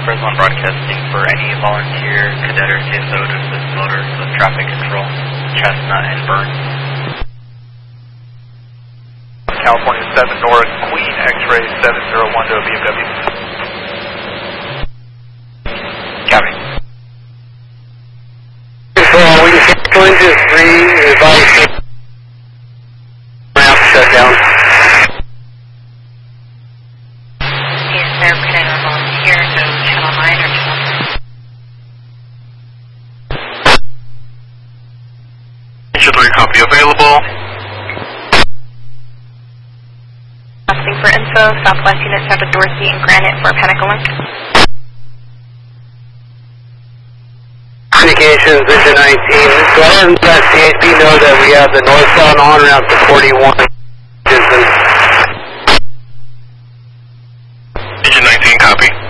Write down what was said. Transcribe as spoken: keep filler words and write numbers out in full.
Fresno Broadcasting for any volunteer cadet or C S O to assist motors with traffic control, Chestnut and Burns. California seven North, Queen X-ray seven zero one to a B M W. Copy. Control, we can cancel engine three, advise ramp shut down. Is there cadet or volunteer to channel nine or channel ten? Engine three copy available. Asking for info, Southwest Unit seven Dorothy and Granite for a panic alert. Communications, engine nineteen. Go ahead and let C H P know that we have the northbound on ramp to forty-one distance. Engine nineteen copy.